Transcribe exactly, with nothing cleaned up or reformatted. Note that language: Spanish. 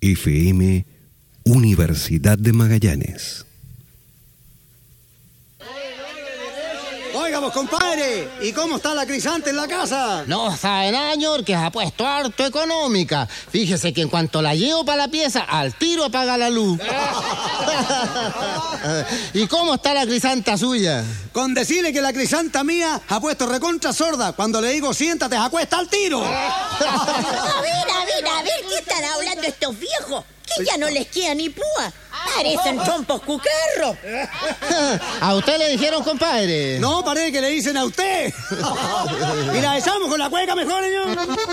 F M, Universidad de Magallanes. Oiga, vos, compadre, ¿y cómo está la crisanta en la casa? No saben, añor, que se ha puesto harto económica. Fíjese que en cuanto la llevo para la pieza, al tiro apaga la luz. ¿Y cómo está la crisanta suya? Con decirle que la crisanta mía ha puesto recontra sorda. Cuando le digo siéntate, se acuesta al tiro. A ver, a ver, a ver, ¿qué están hablando estos viejos? Que ya no les queda ni púa. Parecen trompos cucarros. ¿A usted le dijeron, compadre? No, parece que le dicen a usted. Mira, echamos con la cueca mejor, señor.